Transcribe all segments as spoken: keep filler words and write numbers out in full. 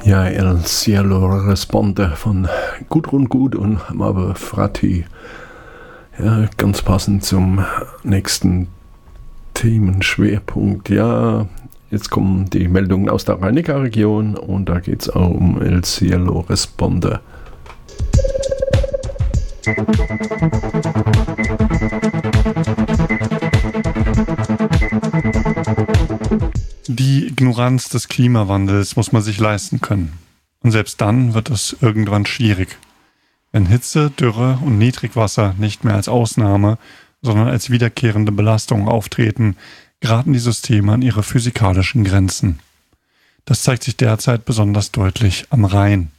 Ja, El Cielo Responde von Gudrun Gut und Mabe Frati. Ja, ganz passend zum nächsten Themenschwerpunkt. Ja, jetzt kommen die Meldungen aus der Rhein-Neckar-Region und da geht es auch um El Cielo Responde. Die Ignoranz des Klimawandels muss man sich leisten können. Und selbst dann wird es irgendwann schwierig. Wenn Hitze, Dürre und Niedrigwasser nicht mehr als Ausnahme, sondern als wiederkehrende Belastung auftreten, geraten die Systeme an ihre physikalischen Grenzen. Das zeigt sich derzeit besonders deutlich am Rhein.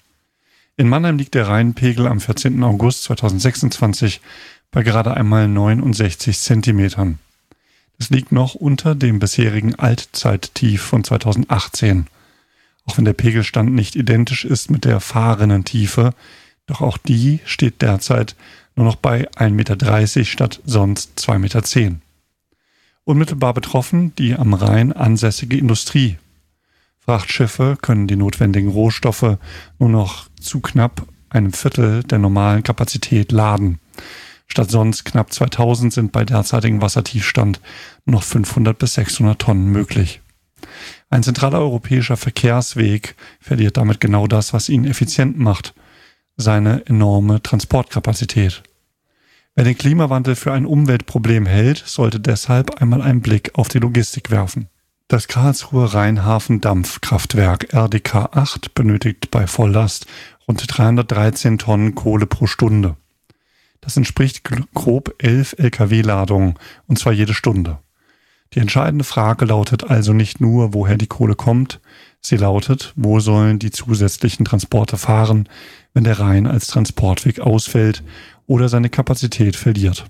In Mannheim liegt der Rheinpegel am vierzehnten August zweitausendsechsundzwanzig bei gerade einmal neunundsechzig Zentimetern. Es liegt noch unter dem bisherigen Altzeittief von zweitausendachtzehn. Auch wenn der Pegelstand nicht identisch ist mit der Fahrrinnentiefe, doch auch die steht derzeit nur noch bei ein Meter dreißig statt sonst zwei Meter zehn. Unmittelbar betroffen die am Rhein ansässige Industrie. Frachtschiffe können die notwendigen Rohstoffe nur noch zu knapp einem Viertel der normalen Kapazität laden. Statt sonst knapp zweitausend sind bei derzeitigem Wassertiefstand noch fünfhundert bis sechshundert Tonnen möglich. Ein zentraler europäischer Verkehrsweg verliert damit genau das, was ihn effizient macht: seine enorme Transportkapazität. Wer den Klimawandel für ein Umweltproblem hält, sollte deshalb einmal einen Blick auf die Logistik werfen. Das Karlsruher Rheinhafen-Dampfkraftwerk R D K acht benötigt bei Volllast rund dreihundertdreizehn Tonnen Kohle pro Stunde. Das entspricht grob elf L K W-Ladungen, und zwar jede Stunde. Die entscheidende Frage lautet also nicht nur, woher die Kohle kommt, sie lautet, wo sollen die zusätzlichen Transporte fahren, wenn der Rhein als Transportweg ausfällt oder seine Kapazität verliert.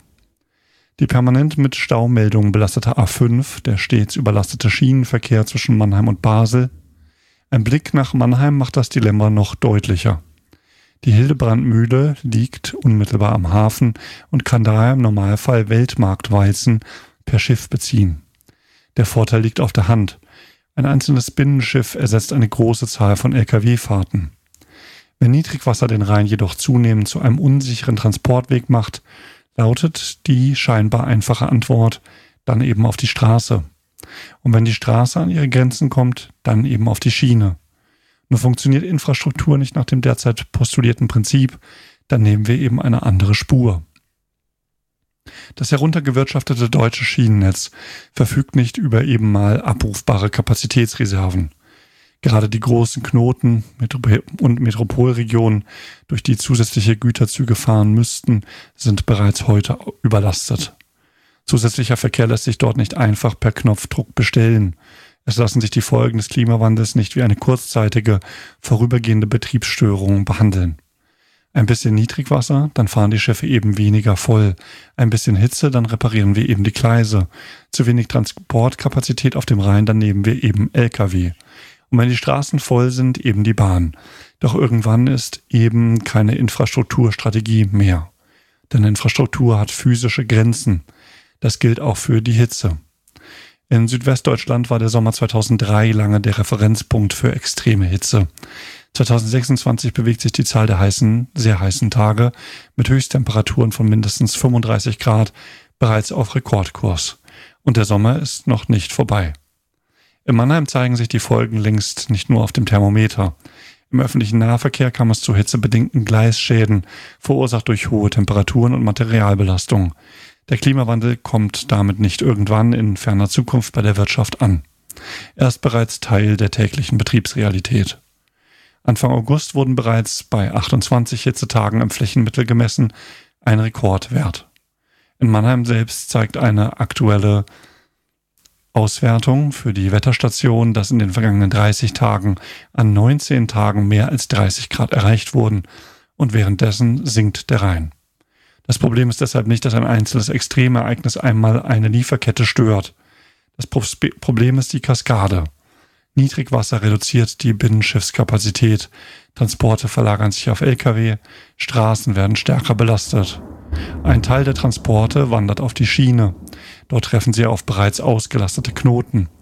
Die permanent mit Staumeldungen belastete A fünf, der stets überlastete Schienenverkehr zwischen Mannheim und Basel. Ein Blick nach Mannheim macht das Dilemma noch deutlicher. Die Hildebrandmühle liegt unmittelbar am Hafen und kann daher im Normalfall Weltmarktweizen per Schiff beziehen. Der Vorteil liegt auf der Hand. Ein einzelnes Binnenschiff ersetzt eine große Zahl von L K W-Fahrten. Wenn Niedrigwasser den Rhein jedoch zunehmend zu einem unsicheren Transportweg macht, lautet die scheinbar einfache Antwort dann eben auf die Straße. Und wenn die Straße an ihre Grenzen kommt, dann eben auf die Schiene. Nur funktioniert Infrastruktur nicht nach dem derzeit postulierten Prinzip, dann nehmen wir eben eine andere Spur. Das heruntergewirtschaftete deutsche Schienennetz verfügt nicht über eben mal abrufbare Kapazitätsreserven. Gerade die großen Knoten und Metropolregionen, durch die zusätzliche Güterzüge fahren müssten, sind bereits heute überlastet. Zusätzlicher Verkehr lässt sich dort nicht einfach per Knopfdruck bestellen. Es lassen sich die Folgen des Klimawandels nicht wie eine kurzzeitige, vorübergehende Betriebsstörung behandeln. Ein bisschen Niedrigwasser, dann fahren die Schiffe eben weniger voll. Ein bisschen Hitze, dann reparieren wir eben die Gleise. Zu wenig Transportkapazität auf dem Rhein, dann nehmen wir eben L K W. Und wenn die Straßen voll sind, eben die Bahn. Doch irgendwann ist eben keine Infrastrukturstrategie mehr. Denn Infrastruktur hat physische Grenzen. Das gilt auch für die Hitze. In Südwestdeutschland war der Sommer zweitausenddrei lange der Referenzpunkt für extreme Hitze. zweitausendsechsundzwanzig bewegt sich die Zahl der heißen, sehr heißen Tage mit Höchsttemperaturen von mindestens fünfunddreißig Grad bereits auf Rekordkurs. Und der Sommer ist noch nicht vorbei. In Mannheim zeigen sich die Folgen längst nicht nur auf dem Thermometer. Im öffentlichen Nahverkehr kam es zu hitzebedingten Gleisschäden, verursacht durch hohe Temperaturen und Materialbelastung. Der Klimawandel kommt damit nicht irgendwann in ferner Zukunft bei der Wirtschaft an. Er ist bereits Teil der täglichen Betriebsrealität. Anfang August wurden bereits bei achtundzwanzig Hitzetagen im Flächenmittel gemessen ein Rekordwert. In Mannheim selbst zeigt eine aktuelle Auswertung für die Wetterstation, dass in den vergangenen dreißig Tagen an neunzehn Tagen mehr als dreißig Grad erreicht wurden und währenddessen sinkt der Rhein. Das Problem ist deshalb nicht, dass ein einzelnes Extremereignis einmal eine Lieferkette stört. Das Problem ist die Kaskade. Niedrigwasser reduziert die Binnenschiffskapazität, Transporte verlagern sich auf L K W, Straßen werden stärker belastet. Ein Teil der Transporte wandert auf die Schiene. Dort treffen sie auf bereits ausgelastete Knoten.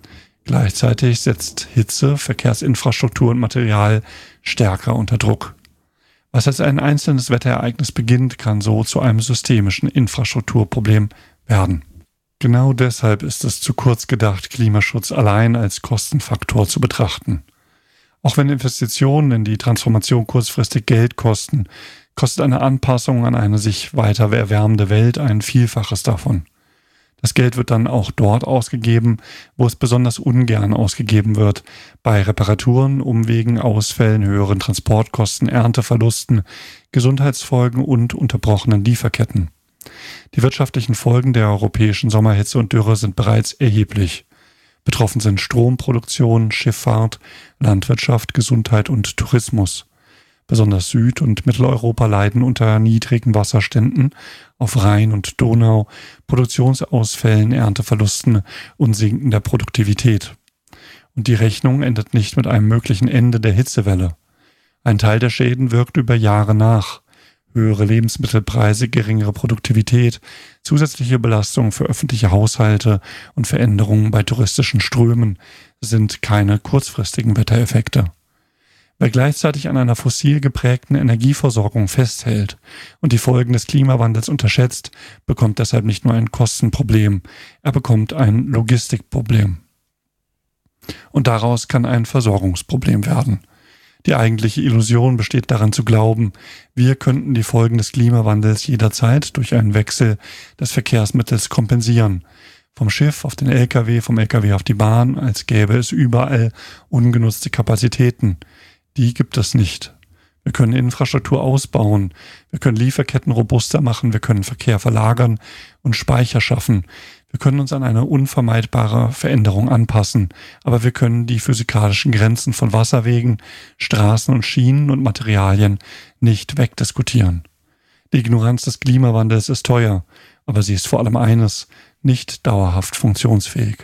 Gleichzeitig setzt Hitze Verkehrsinfrastruktur und Material stärker unter Druck. Was als ein einzelnes Wetterereignis beginnt, kann so zu einem systemischen Infrastrukturproblem werden. Genau deshalb ist es zu kurz gedacht, Klimaschutz allein als Kostenfaktor zu betrachten. Auch wenn Investitionen in die Transformation kurzfristig Geld kosten, kostet eine Anpassung an eine sich weiter erwärmende Welt ein Vielfaches davon. Das Geld wird dann auch dort ausgegeben, wo es besonders ungern ausgegeben wird, bei Reparaturen, Umwegen, Ausfällen, höheren Transportkosten, Ernteverlusten, Gesundheitsfolgen und unterbrochenen Lieferketten. Die wirtschaftlichen Folgen der europäischen Sommerhitze und Dürre sind bereits erheblich. Betroffen sind Stromproduktion, Schifffahrt, Landwirtschaft, Gesundheit und Tourismus. Besonders Süd- und Mitteleuropa leiden unter niedrigen Wasserständen auf Rhein und Donau, Produktionsausfällen, Ernteverlusten und sinkender Produktivität. Und die Rechnung endet nicht mit einem möglichen Ende der Hitzewelle. Ein Teil der Schäden wirkt über Jahre nach. Höhere Lebensmittelpreise, geringere Produktivität, zusätzliche Belastungen für öffentliche Haushalte und Veränderungen bei touristischen Strömen sind keine kurzfristigen Wettereffekte. Wer gleichzeitig an einer fossil geprägten Energieversorgung festhält und die Folgen des Klimawandels unterschätzt, bekommt deshalb nicht nur ein Kostenproblem, er bekommt ein Logistikproblem. Und daraus kann ein Versorgungsproblem werden. Die eigentliche Illusion besteht darin zu glauben, wir könnten die Folgen des Klimawandels jederzeit durch einen Wechsel des Verkehrsmittels kompensieren. Vom Schiff auf den L K W, vom L K W auf die Bahn, als gäbe es überall ungenutzte Kapazitäten. Die gibt es nicht. Wir können Infrastruktur ausbauen, wir können Lieferketten robuster machen, wir können Verkehr verlagern und Speicher schaffen. Wir können uns an eine unvermeidbare Veränderung anpassen, aber wir können die physikalischen Grenzen von Wasserwegen, Straßen und Schienen und Materialien nicht wegdiskutieren. Die Ignoranz des Klimawandels ist teuer, aber sie ist vor allem eines, nicht dauerhaft funktionsfähig.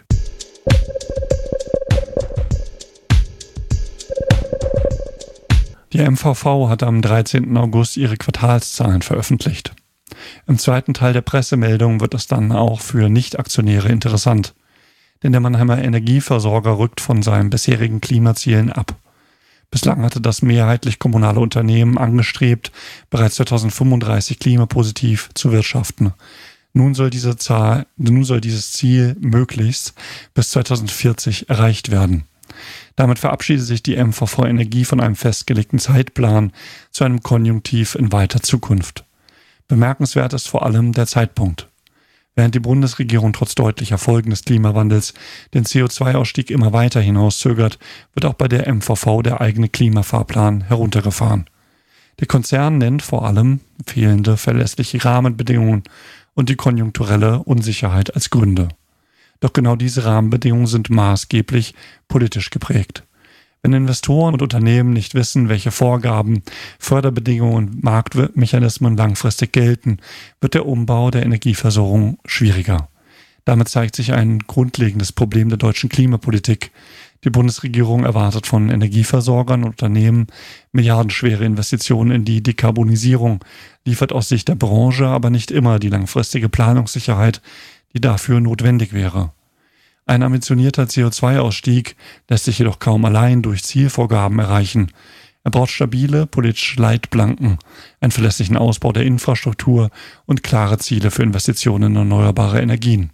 Die M V V hat am dreizehnten August ihre Quartalszahlen veröffentlicht. Im zweiten Teil der Pressemeldung wird es dann auch für Nicht-Aktionäre interessant, denn der Mannheimer Energieversorger rückt von seinen bisherigen Klimazielen ab. Bislang hatte das mehrheitlich kommunale Unternehmen angestrebt, bereits zweitausendfünfunddreißig klimapositiv zu wirtschaften. Nun soll diese Zahl, nun soll dieses Ziel möglichst bis zweitausendvierzig erreicht werden. Damit verabschiedet sich die M V V Energie von einem festgelegten Zeitplan zu einem Konjunktiv in weiter Zukunft. Bemerkenswert ist vor allem der Zeitpunkt. Während die Bundesregierung trotz deutlicher Folgen des Klimawandels den C O zwei Ausstieg immer weiter hinauszögert, wird auch bei der M V V der eigene Klimafahrplan heruntergefahren. Der Konzern nennt vor allem fehlende verlässliche Rahmenbedingungen und die konjunkturelle Unsicherheit als Gründe. Doch genau diese Rahmenbedingungen sind maßgeblich politisch geprägt. Wenn Investoren und Unternehmen nicht wissen, welche Vorgaben, Förderbedingungen und Marktmechanismen langfristig gelten, wird der Umbau der Energieversorgung schwieriger. Damit zeigt sich ein grundlegendes Problem der deutschen Klimapolitik. Die Bundesregierung erwartet von Energieversorgern und Unternehmen milliardenschwere Investitionen in die Dekarbonisierung, liefert aus Sicht der Branche aber nicht immer die langfristige Planungssicherheit, die dafür notwendig wäre. Ein ambitionierter C O zwei Ausstieg lässt sich jedoch kaum allein durch Zielvorgaben erreichen. Er braucht stabile politische Leitplanken, einen verlässlichen Ausbau der Infrastruktur und klare Ziele für Investitionen in erneuerbare Energien.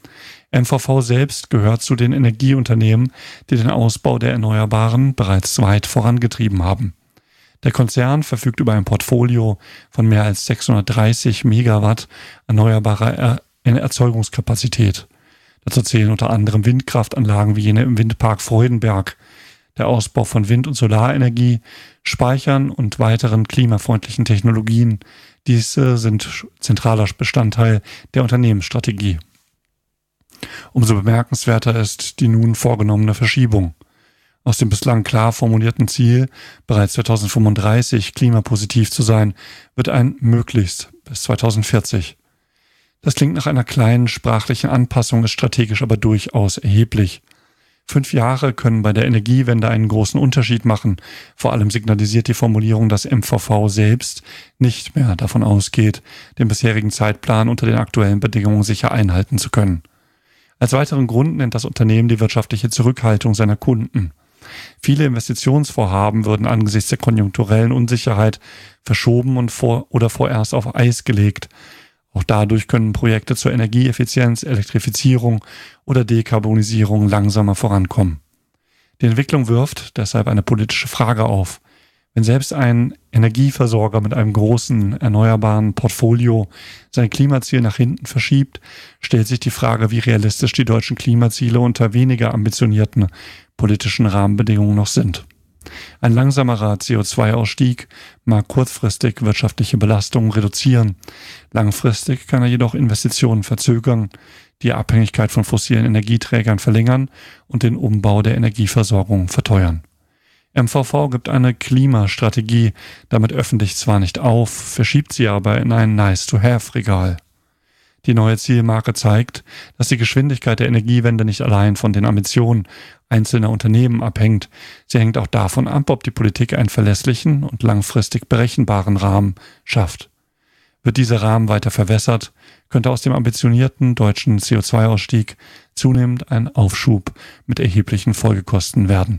M V V selbst gehört zu den Energieunternehmen, die den Ausbau der Erneuerbaren bereits weit vorangetrieben haben. Der Konzern verfügt über ein Portfolio von mehr als sechshundertdreißig Megawatt erneuerbarer Erzeugungskapazität. Dazu zählen unter anderem Windkraftanlagen wie jene im Windpark Freudenberg, der Ausbau von Wind- und Solarenergie, Speichern und weiteren klimafreundlichen Technologien. Diese sind zentraler Bestandteil der Unternehmensstrategie. Umso bemerkenswerter ist die nun vorgenommene Verschiebung. Aus dem bislang klar formulierten Ziel, bereits zweitausendfünfunddreißig klimapositiv zu sein, wird ein möglichst bis zweitausendvierzig. Das klingt nach einer kleinen sprachlichen Anpassung, ist strategisch aber durchaus erheblich. Fünf Jahre können bei der Energiewende einen großen Unterschied machen. Vor allem signalisiert die Formulierung, dass M V V selbst nicht mehr davon ausgeht, den bisherigen Zeitplan unter den aktuellen Bedingungen sicher einhalten zu können. Als weiteren Grund nennt das Unternehmen die wirtschaftliche Zurückhaltung seiner Kunden. Viele Investitionsvorhaben würden angesichts der konjunkturellen Unsicherheit verschoben und vor oder vorerst auf Eis gelegt. Auch dadurch können Projekte zur Energieeffizienz, Elektrifizierung oder Dekarbonisierung langsamer vorankommen. Die Entwicklung wirft deshalb eine politische Frage auf. Wenn selbst ein Energieversorger mit einem großen erneuerbaren Portfolio sein Klimaziel nach hinten verschiebt, stellt sich die Frage, wie realistisch die deutschen Klimaziele unter weniger ambitionierten politischen Rahmenbedingungen noch sind. Ein langsamerer C O zwei Ausstieg mag kurzfristig wirtschaftliche Belastungen reduzieren. Langfristig kann er jedoch Investitionen verzögern, die Abhängigkeit von fossilen Energieträgern verlängern und den Umbau der Energieversorgung verteuern. M V V gibt eine Klimastrategie damit öffentlich zwar nicht auf, verschiebt sie aber in ein Nice-to-have-Regal. Die neue Zielmarke zeigt, dass die Geschwindigkeit der Energiewende nicht allein von den Ambitionen einzelner Unternehmen abhängt. Sie hängt auch davon ab, ob die Politik einen verlässlichen und langfristig berechenbaren Rahmen schafft. Wird dieser Rahmen weiter verwässert, könnte aus dem ambitionierten deutschen C O zwei Ausstieg zunehmend ein Aufschub mit erheblichen Folgekosten werden.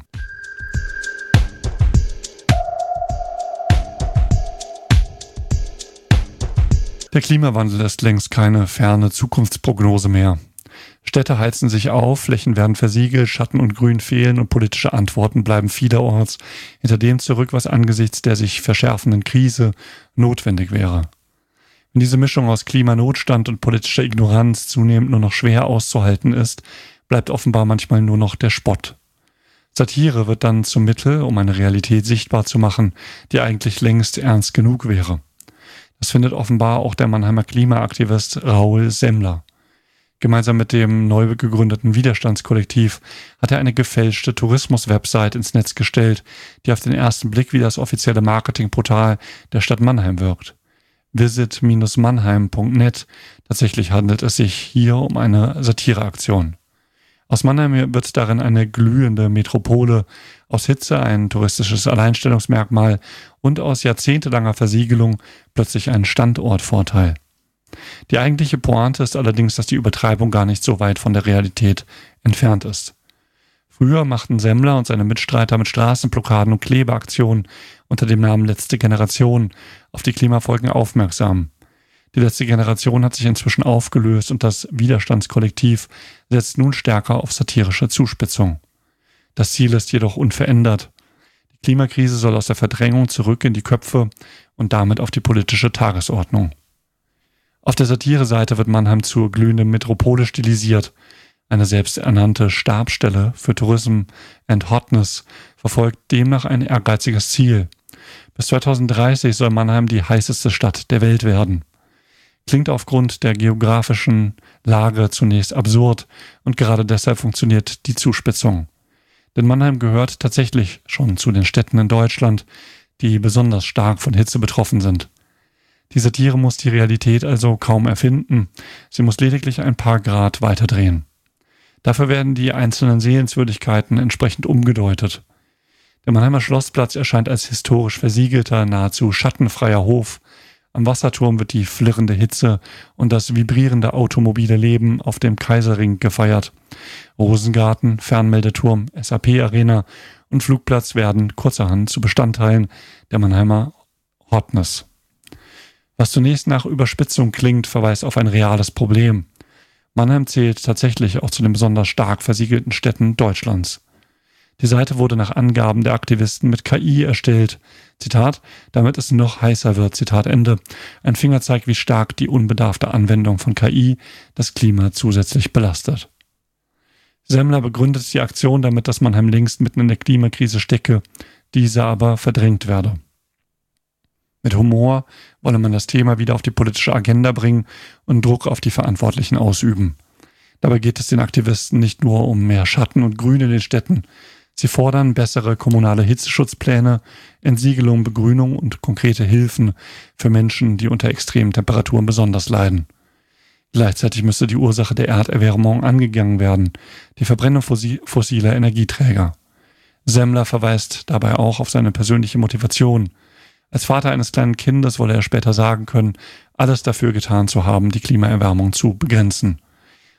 Der Klimawandel ist längst keine ferne Zukunftsprognose mehr. Städte heizen sich auf, Flächen werden versiegelt, Schatten und Grün fehlen und politische Antworten bleiben vielerorts hinter dem zurück, was angesichts der sich verschärfenden Krise notwendig wäre. Wenn diese Mischung aus Klimanotstand und politischer Ignoranz zunehmend nur noch schwer auszuhalten ist, bleibt offenbar manchmal nur noch der Spott. Satire wird dann zum Mittel, um eine Realität sichtbar zu machen, die eigentlich längst ernst genug wäre. Das findet offenbar auch der Mannheimer Klimaaktivist Raoul Semmler. Gemeinsam mit dem neu gegründeten Widerstandskollektiv hat er eine gefälschte Tourismus-Website ins Netz gestellt, die auf den ersten Blick wie das offizielle Marketingportal der Stadt Mannheim wirkt. visit Bindestrich mannheim Punkt net. Tatsächlich handelt es sich hier um eine Satireaktion. Aus Mannheim wird darin eine glühende Metropole, aus Hitze ein touristisches Alleinstellungsmerkmal und aus jahrzehntelanger Versiegelung plötzlich ein Standortvorteil. Die eigentliche Pointe ist allerdings, dass die Übertreibung gar nicht so weit von der Realität entfernt ist. Früher machten Semmler und seine Mitstreiter mit Straßenblockaden und Klebeaktionen unter dem Namen Letzte Generation auf die Klimafolgen aufmerksam. Die letzte Generation hat sich inzwischen aufgelöst und das Widerstandskollektiv setzt nun stärker auf satirische Zuspitzung. Das Ziel ist jedoch unverändert. Die Klimakrise soll aus der Verdrängung zurück in die Köpfe und damit auf die politische Tagesordnung. Auf der Satireseite wird Mannheim zur glühenden Metropole stilisiert. Eine selbsternannte Stabsstelle für Tourism and Hotness verfolgt demnach ein ehrgeiziges Ziel. Bis zweitausenddreißig soll Mannheim die heißeste Stadt der Welt werden. Klingt aufgrund der geografischen Lage zunächst absurd und gerade deshalb funktioniert die Zuspitzung. Denn Mannheim gehört tatsächlich schon zu den Städten in Deutschland, die besonders stark von Hitze betroffen sind. Die Satire muss die Realität also kaum erfinden, sie muss lediglich ein paar Grad weiterdrehen. Dafür werden die einzelnen Sehenswürdigkeiten entsprechend umgedeutet. Der Mannheimer Schlossplatz erscheint als historisch versiegelter, nahezu schattenfreier Hof. Am Wasserturm wird die flirrende Hitze und das vibrierende automobile Leben auf dem Kaiserring gefeiert. Rosengarten, Fernmeldeturm, S A P-Arena und Flugplatz werden kurzerhand zu Bestandteilen der Mannheimer Hotness. Was zunächst nach Überspitzung klingt, verweist auf ein reales Problem. Mannheim zählt tatsächlich auch zu den besonders stark versiegelten Städten Deutschlands. Die Seite wurde nach Angaben der Aktivisten mit K I erstellt. Zitat, damit es noch heißer wird, Zitat Ende. Ein Fingerzeig, wie stark die unbedarfte Anwendung von K I das Klima zusätzlich belastet. Semmler begründet die Aktion damit, dass Mannheim längst mitten in der Klimakrise stecke, diese aber verdrängt werde. Mit Humor wolle man das Thema wieder auf die politische Agenda bringen und Druck auf die Verantwortlichen ausüben. Dabei geht es den Aktivisten nicht nur um mehr Schatten und Grün in den Städten. Sie fordern bessere kommunale Hitzeschutzpläne, Entsiegelung, Begrünung und konkrete Hilfen für Menschen, die unter extremen Temperaturen besonders leiden. Gleichzeitig müsste die Ursache der Erderwärmung angegangen werden, die Verbrennung fossiler Energieträger. Semmler verweist dabei auch auf seine persönliche Motivation. Als Vater eines kleinen Kindes wolle er später sagen können, alles dafür getan zu haben, die Klimaerwärmung zu begrenzen.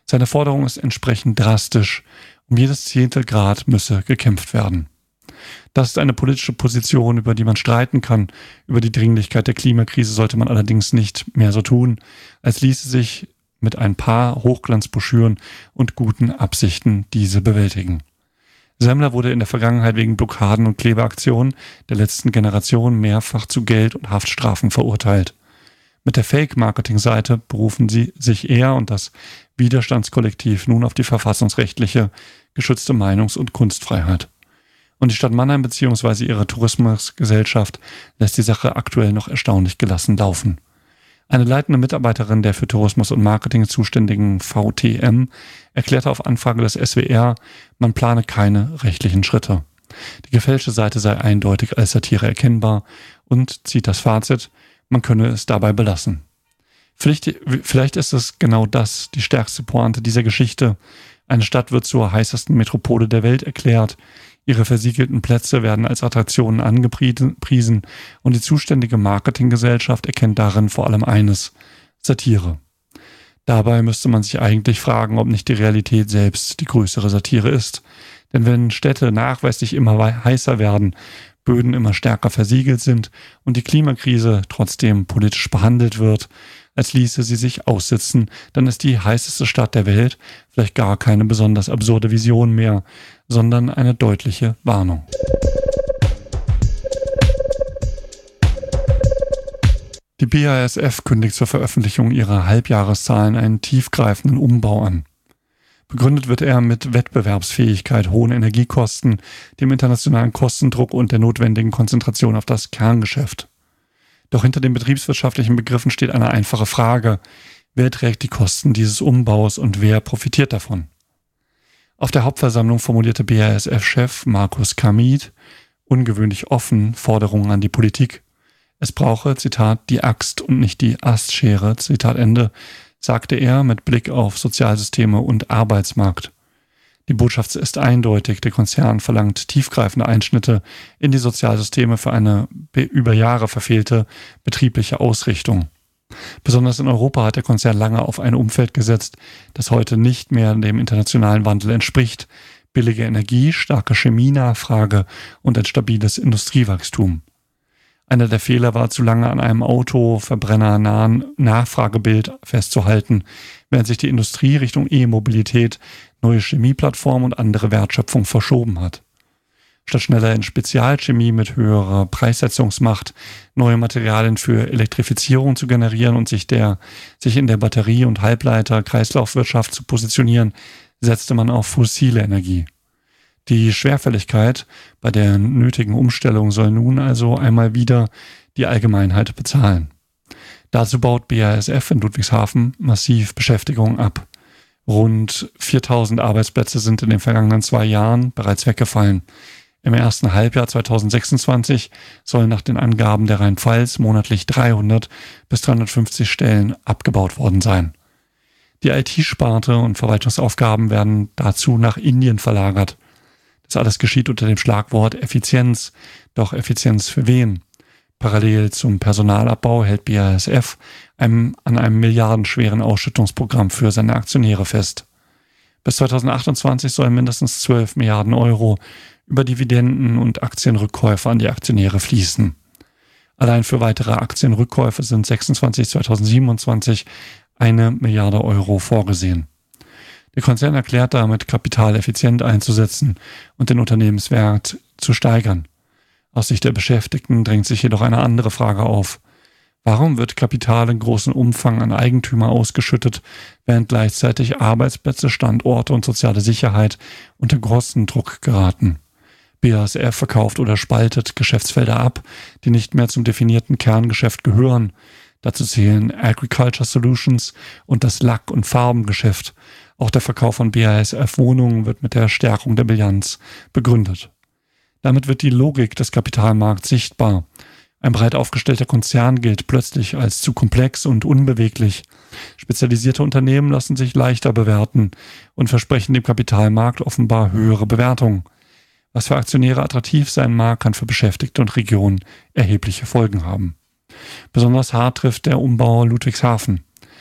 Seine Forderung ist entsprechend drastisch. Um jedes Zehntel Grad müsse gekämpft werden. Das ist eine politische Position, über die man streiten kann. Über die Dringlichkeit der Klimakrise sollte man allerdings nicht mehr so tun, als ließe sich mit ein paar Hochglanzbroschüren und guten Absichten diese bewältigen. Semmler wurde in der Vergangenheit wegen Blockaden und Klebeaktionen der letzten Generation mehrfach zu Geld- und Haftstrafen verurteilt. Mit der Fake-Marketing-Seite berufen sie sich er und das Widerstandskollektiv nun auf die verfassungsrechtliche geschützte Meinungs- und Kunstfreiheit. Und die Stadt Mannheim bzw. ihre Tourismusgesellschaft lässt die Sache aktuell noch erstaunlich gelassen laufen. Eine leitende Mitarbeiterin der für Tourismus und Marketing zuständigen V T M erklärte auf Anfrage des S W R, man plane keine rechtlichen Schritte. Die gefälschte Seite sei eindeutig als Satire erkennbar und zieht das Fazit, man könne es dabei belassen. Vielleicht, vielleicht ist es genau das, die stärkste Pointe dieser Geschichte. Eine Stadt wird zur heißesten Metropole der Welt erklärt. Ihre versiegelten Plätze werden als Attraktionen angepriesen und die zuständige Marketinggesellschaft erkennt darin vor allem eines: Satire. Dabei müsste man sich eigentlich fragen, ob nicht die Realität selbst die größere Satire ist. Denn wenn Städte nachweislich immer heißer werden, Böden immer stärker versiegelt sind und die Klimakrise trotzdem politisch behandelt wird, als ließe sie sich aussitzen, dann ist die heißeste Stadt der Welt vielleicht gar keine besonders absurde Vision mehr, sondern eine deutliche Warnung. Die B A S F kündigt zur Veröffentlichung ihrer Halbjahreszahlen einen tiefgreifenden Umbau an. Begründet wird er mit Wettbewerbsfähigkeit, hohen Energiekosten, dem internationalen Kostendruck und der notwendigen Konzentration auf das Kerngeschäft. Doch hinter den betriebswirtschaftlichen Begriffen steht eine einfache Frage: Wer trägt die Kosten dieses Umbaus und wer profitiert davon? Auf der Hauptversammlung formulierte B A S F-Chef Markus Kamit ungewöhnlich offen Forderungen an die Politik. Es brauche, Zitat, die Axt und nicht die Astschere, Zitat Ende, sagte er mit Blick auf Sozialsysteme und Arbeitsmarkt. Die Botschaft ist eindeutig, der Konzern verlangt tiefgreifende Einschnitte in die Sozialsysteme für eine über Jahre verfehlte betriebliche Ausrichtung. Besonders in Europa hat der Konzern lange auf ein Umfeld gesetzt, das heute nicht mehr dem internationalen Wandel entspricht: billige Energie, starke Chemienachfrage und ein stabiles Industriewachstum. Einer der Fehler war, zu lange an einem autoverbrennernahen Nachfragebild festzuhalten, während sich die Industrie Richtung E-Mobilität, neue Chemieplattformen und andere Wertschöpfung verschoben hat. Statt schneller in Spezialchemie mit höherer Preissetzungsmacht neue Materialien für Elektrifizierung zu generieren und sich, der, sich in der Batterie- und Halbleiter-Kreislaufwirtschaft zu positionieren, setzte man auf fossile Energie. Die Schwerfälligkeit bei der nötigen Umstellung soll nun also einmal wieder die Allgemeinheit bezahlen. Dazu baut B A S F in Ludwigshafen massiv Beschäftigung ab. Rund viertausend Arbeitsplätze sind in den vergangenen zwei Jahren bereits weggefallen. Im ersten Halbjahr zweitausendsechsundzwanzig sollen nach den Angaben der Rheinpfalz monatlich dreihundert bis dreihundertfünfzig Stellen abgebaut worden sein. Die I T-Sparte und Verwaltungsaufgaben werden dazu nach Indien verlagert. Das alles geschieht unter dem Schlagwort Effizienz. Doch Effizienz für wen? Parallel zum Personalabbau hält B A S F einem, an einem milliardenschweren Ausschüttungsprogramm für seine Aktionäre fest. Bis zweitausendachtundzwanzig sollen mindestens zwölf Milliarden Euro über Dividenden und Aktienrückkäufe an die Aktionäre fließen. Allein für weitere Aktienrückkäufe sind sechsundzwanzig zweitausendsiebenundzwanzig eine Milliarde Euro vorgesehen. Der Konzern erklärt damit, Kapital effizient einzusetzen und den Unternehmenswert zu steigern. Aus Sicht der Beschäftigten drängt sich jedoch eine andere Frage auf. Warum wird Kapital in großem Umfang an Eigentümer ausgeschüttet, während gleichzeitig Arbeitsplätze, Standorte und soziale Sicherheit unter großen Druck geraten? B A S F verkauft oder spaltet Geschäftsfelder ab, die nicht mehr zum definierten Kerngeschäft gehören. Dazu zählen Agriculture Solutions und das Lack- und Farbengeschäft. Auch der Verkauf von B A S F-Wohnungen wird mit der Stärkung der Bilanz begründet. Damit wird die Logik des Kapitalmarkts sichtbar. Ein breit aufgestellter Konzern gilt plötzlich als zu komplex und unbeweglich. Spezialisierte Unternehmen lassen sich leichter bewerten und versprechen dem Kapitalmarkt offenbar höhere Bewertungen. Was für Aktionäre attraktiv sein mag, kann für Beschäftigte und Regionen erhebliche Folgen haben. Besonders hart trifft der Umbau Ludwigshafen.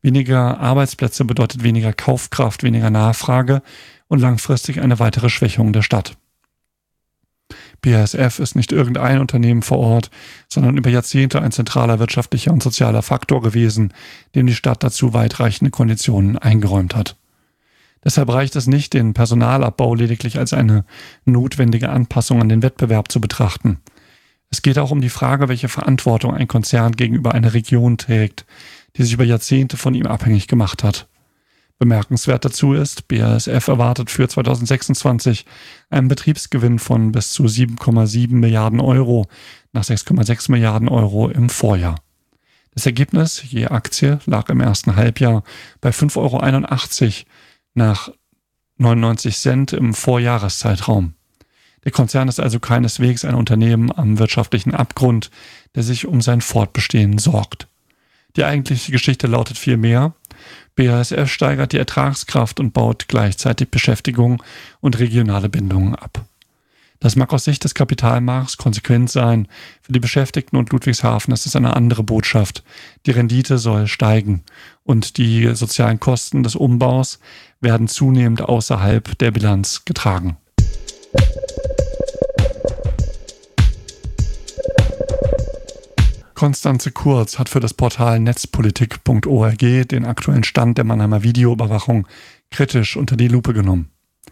Weniger Arbeitsplätze bedeutet weniger Kaufkraft, weniger Nachfrage und langfristig eine weitere Schwächung der Stadt. B A S F ist nicht irgendein Unternehmen vor Ort, sondern über Jahrzehnte ein zentraler wirtschaftlicher und sozialer Faktor gewesen, dem die Stadt dazu weitreichende Konditionen eingeräumt hat. Deshalb reicht es nicht, den Personalabbau lediglich als eine notwendige Anpassung an den Wettbewerb zu betrachten. Es geht auch um die Frage, welche Verantwortung ein Konzern gegenüber einer Region trägt, die sich über Jahrzehnte von ihm abhängig gemacht hat. Bemerkenswert dazu ist, B A S F erwartet für zweitausendsechsundzwanzig einen Betriebsgewinn von bis zu sieben Komma sieben Milliarden Euro nach sechs Komma sechs Milliarden Euro im Vorjahr. Das Ergebnis je Aktie lag im ersten Halbjahr bei fünf Euro einundachtzig nach neunundneunzig Cent im Vorjahreszeitraum. Der Konzern ist also keineswegs ein Unternehmen am wirtschaftlichen Abgrund, der sich um sein Fortbestehen sorgt. Die eigentliche Geschichte lautet vielmehr: B A S F steigert die Ertragskraft und baut gleichzeitig Beschäftigung und regionale Bindungen ab. Das mag aus Sicht des Kapitalmarkts konsequent sein. Für die Beschäftigten und Ludwigshafen ist es eine andere Botschaft. Die Rendite soll steigen und die sozialen Kosten des Umbaus werden zunehmend außerhalb der Bilanz getragen. Konstanze Kurz hat für das Portal netzpolitik punkt org den aktuellen Stand der Mannheimer Videoüberwachung kritisch unter die Lupe genommen.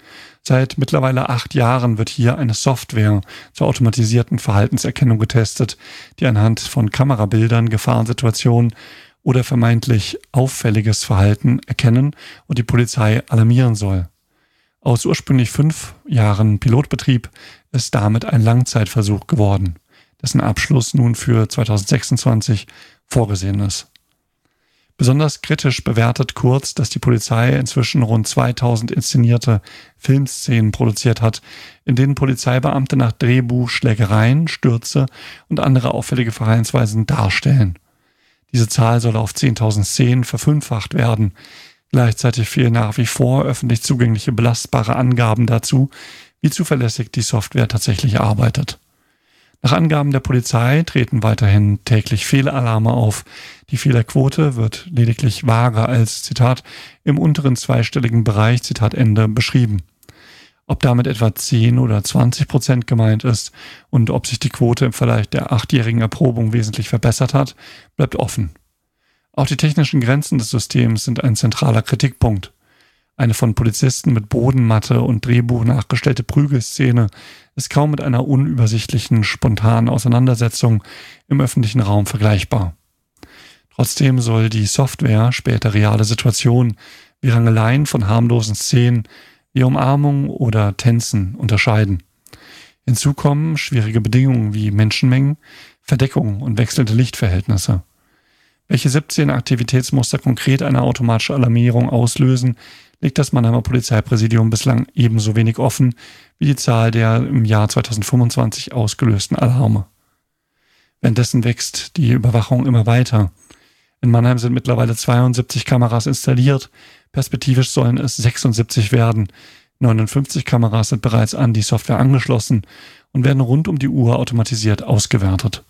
Seit mittlerweile acht Jahren wird hier eine Software zur automatisierten Verhaltenserkennung getestet, die anhand von Kamerabildern Gefahrensituationen oder vermeintlich auffälliges Verhalten erkennen und die Polizei alarmieren soll. Aus ursprünglich fünf Jahren Pilotbetrieb ist damit ein Langzeitversuch geworden, dessen Abschluss nun für zweitausendsechsundzwanzig vorgesehen ist. Besonders kritisch bewertet Kurz, dass die Polizei inzwischen rund zweitausend inszenierte Filmszenen produziert hat, in denen Polizeibeamte nach Drehbuch Schlägereien, Stürze und andere auffällige Verhaltensweisen darstellen. Diese Zahl soll auf zehntausend Szenen verfünffacht werden. Gleichzeitig fehlen nach wie vor öffentlich zugängliche belastbare Angaben dazu, wie zuverlässig die Software tatsächlich arbeitet. Nach Angaben der Polizei treten weiterhin täglich Fehlalarme auf. Die Fehlerquote wird lediglich vage als, Zitat, im unteren zweistelligen Bereich, Zitat Ende, beschrieben. Ob damit etwa zehn oder zwanzig Prozent gemeint ist und ob sich die Quote im Vergleich der achtjährigen Erprobung wesentlich verbessert hat, bleibt offen. Auch die technischen Grenzen des Systems sind ein zentraler Kritikpunkt. Eine von Polizisten mit Bodenmatte und Drehbuch nachgestellte Prügelszene ist kaum mit einer unübersichtlichen, spontanen Auseinandersetzung im öffentlichen Raum vergleichbar. Trotzdem soll die Software später reale Situationen wie Rangeleien von harmlosen Szenen wie Umarmung oder Tänzen unterscheiden. Hinzu kommen schwierige Bedingungen wie Menschenmengen, Verdeckung und wechselnde Lichtverhältnisse. Welche siebzehn Aktivitätsmuster konkret eine automatische Alarmierung auslösen, legt das Mannheimer Polizeipräsidium bislang ebenso wenig offen wie die Zahl der im Jahr zweitausendfünfundzwanzig ausgelösten Alarme. Währenddessen wächst die Überwachung immer weiter. In Mannheim sind mittlerweile zweiundsiebzig Kameras installiert, perspektivisch sollen es sechsundsiebzig werden. neunundfünfzig Kameras sind bereits an die Software angeschlossen und werden rund um die Uhr automatisiert ausgewertet.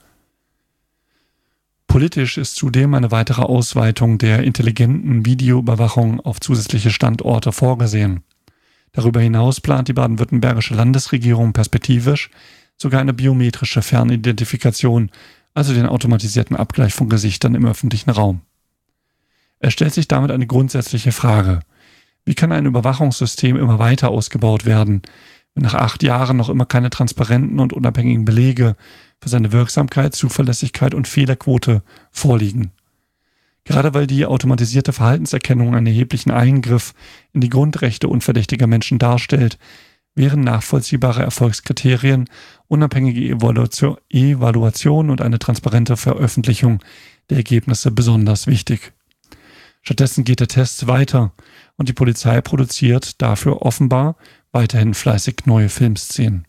Politisch ist zudem eine weitere Ausweitung der intelligenten Videoüberwachung auf zusätzliche Standorte vorgesehen. Darüber hinaus plant die baden-württembergische Landesregierung perspektivisch sogar eine biometrische Fernidentifikation, also den automatisierten Abgleich von Gesichtern im öffentlichen Raum. Es stellt sich damit eine grundsätzliche Frage: Wie kann ein Überwachungssystem immer weiter ausgebaut werden, wenn nach acht Jahren noch immer keine transparenten und unabhängigen Belege für seine Wirksamkeit, Zuverlässigkeit und Fehlerquote vorliegen? Gerade weil die automatisierte Verhaltenserkennung einen erheblichen Eingriff in die Grundrechte unverdächtiger Menschen darstellt, wären nachvollziehbare Erfolgskriterien, unabhängige Evaluation, Evaluation und eine transparente Veröffentlichung der Ergebnisse besonders wichtig. Stattdessen geht der Test weiter und die Polizei produziert dafür offenbar weiterhin fleißig neue Filmszenen.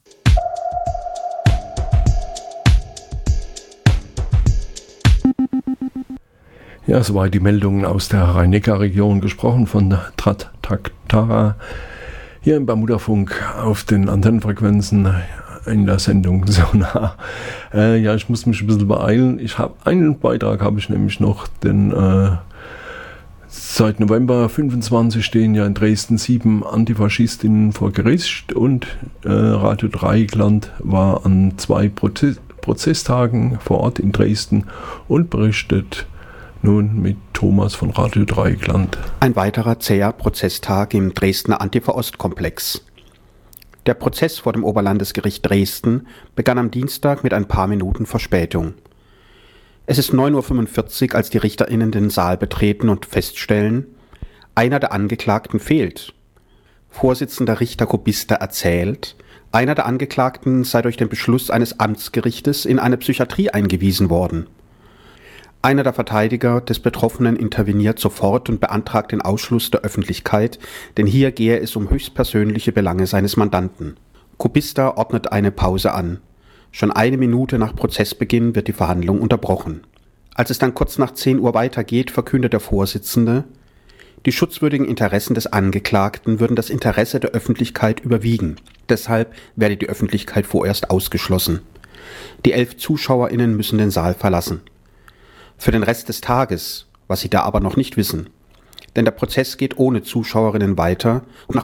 Ja, soweit die Meldungen aus der Rhein-Neckar-Region, gesprochen von Trat Taktara hier im Bermudafunk auf den Antennenfrequenzen in der Sendung Sonar. Äh, ja, ich muss mich ein bisschen beeilen. Ich habe einen Beitrag, habe ich nämlich noch, den äh, Seit November fünfundzwanzig stehen ja in Dresden sieben Antifaschistinnen vor Gericht und äh, Radio Dreieckland war an zwei Proze- Prozesstagen vor Ort in Dresden und berichtet nun mit Thomas von Radio Dreieckland. Ein weiterer zäher Prozesstag im Dresdner Antifa-Ost-Komplex. Der Prozess vor dem Oberlandesgericht Dresden begann am Dienstag mit ein paar Minuten Verspätung. Es ist neun Uhr fünfundvierzig, als die RichterInnen den Saal betreten und feststellen, einer der Angeklagten fehlt. Vorsitzender Richter Kubista erzählt, einer der Angeklagten sei durch den Beschluss eines Amtsgerichtes in eine Psychiatrie eingewiesen worden. Einer der Verteidiger des Betroffenen interveniert sofort und beantragt den Ausschluss der Öffentlichkeit, denn hier gehe es um höchstpersönliche Belange seines Mandanten. Kubista ordnet eine Pause an. Schon eine Minute nach Prozessbeginn wird die Verhandlung unterbrochen. Als es dann kurz nach zehn Uhr weitergeht, verkündet der Vorsitzende, die schutzwürdigen Interessen des Angeklagten würden das Interesse der Öffentlichkeit überwiegen. Deshalb werde die Öffentlichkeit vorerst ausgeschlossen. Die elf ZuschauerInnen müssen den Saal verlassen. Für den Rest des Tages, was sie da aber noch nicht wissen. Denn der Prozess geht ohne ZuschauerInnen weiter und nach